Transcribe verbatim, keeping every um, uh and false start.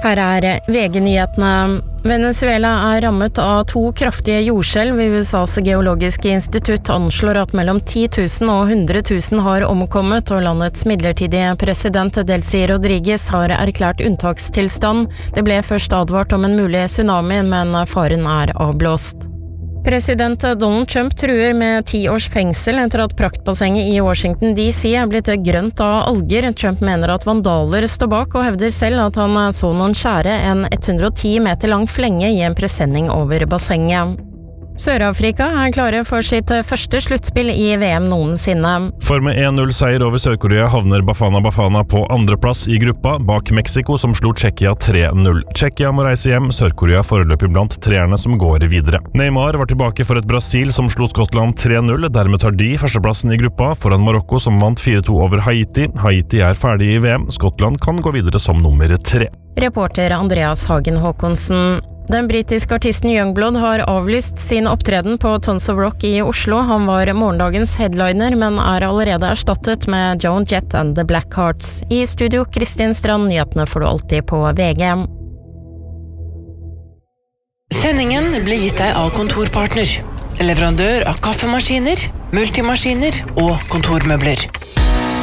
Her er V G-nyhetene. Venezuela er rammet av to kraftige jordskjelv. U S A's geologiske institutt anslår at mellom ti tusen og hundre tusen har omkommet, og landets midlertidige president Delcy Rodriguez har erklært unntakstilstand. Det ble først advart om en mulig tsunami, men faren er avblåst. President Donald Trump truer med ti års fengsel etter at praktbassenget i Washington D C er blitt grønt av alger. Trump mener at vandaler står bak, og hevder selv at han så noen skjære en hundre og ti meter lang flenge i en presenning over bassenget. Sør-Afrika er klare for sitt første sluttspill i V M noensinne. For med en null seier over Sør-Korea havner Bafana Bafana på andreplass i gruppa, bak Mexico som slo Tsjekkia tre null. Tsjekkia må reise hjem, Sør-Korea foreløpig blant treerne som går videre. Neymar var tilbake for et Brasil som slo Skottland tre null, dermed tar de førsteplassen i gruppa foran Marokko som vant fire to over Haiti. Haiti er ferdig i V M, Skottland kan gå videre som nummer tre. Reporter Andreas Hagen Håkonsen. Den britiske artisten Youngblood har avlyst sin opptreden på Tons of Rock i Oslo. Han var morgendagens headliner, men er allerede erstattet med Joan Jett and the Blackhearts. I studio, Kristin Strand, nyhetene får du alltid på V G. Sendingen blir gitt deg av Kontorpartner, leverandør av kaffemaskiner, multimaskiner og kontormøbler.